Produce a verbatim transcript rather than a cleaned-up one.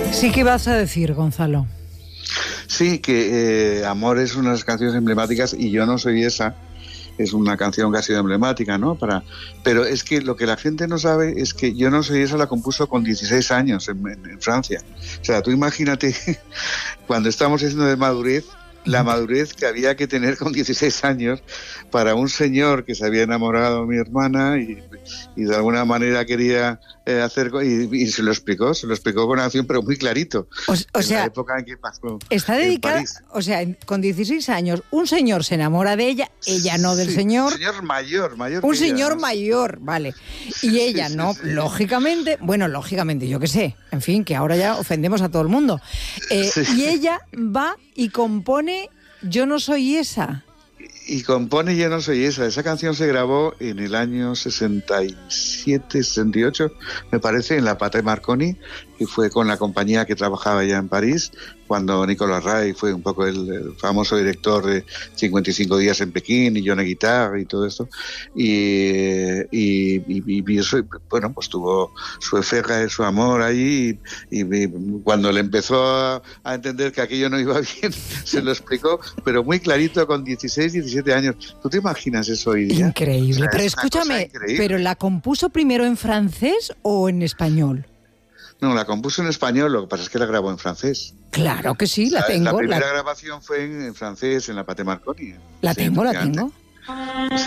Sí, ¿qué vas a decir, Gonzalo? Sí, que eh, Amor es una de las canciones emblemáticas y Yo no soy esa. Es una canción que ha sido emblemática, ¿no? Para, pero es que lo que la gente no sabe es que Yo no soy esa la compuso con dieciséis años en, en, en Francia. O sea, tú imagínate, cuando estamos diciendo de madurez, la madurez que había que tener con dieciséis años para un señor que se había enamorado de mi hermana y, y de alguna manera quería eh, hacer... Y, y se lo explicó, se lo explicó con una canción, pero muy clarito. O, o en sea, la época en que pasó está dedicada... en París. O sea, con dieciséis años, un señor se enamora de ella, ella no del sí, señor. Un señor mayor, mayor Un que señor ella, ¿no? mayor, vale. Y ella sí, no, sí, sí. lógicamente, bueno, lógicamente, yo qué sé, en fin, que ahora ya ofendemos a todo el mundo. Eh, Sí. Y ella va y compone Yo no soy esa. Y compone Yo no soy esa. Esa canción se grabó en el año sesenta y siete, sesenta y ocho, me parece, en la Pathé Marconi, y fue con la compañía que trabajaba ya en París, cuando Nicolas Ray fue un poco el, el famoso director de cincuenta y cinco días en Pekín y Johnny Guitar y todo esto. Y, y, y, y eso, bueno, pues tuvo su efega, su amor allí, y, y, y cuando le empezó a, a entender que aquello no iba bien, se lo explicó, pero muy clarito, con dieciséis, diecisiete años. ¿Tú te imaginas eso hoy día? Increíble. O sea, Pero es una cosa escúchame, increíble. ¿pero la compuso primero en francés o en español? No, la compuso en español, lo que pasa es que la grabó en francés. Claro que sí, la ¿Sabes? tengo. La primera La, grabación fue en, en francés, en la Pathé Marconi. la Sí, tengo, la efectivamente. tengo. Sí.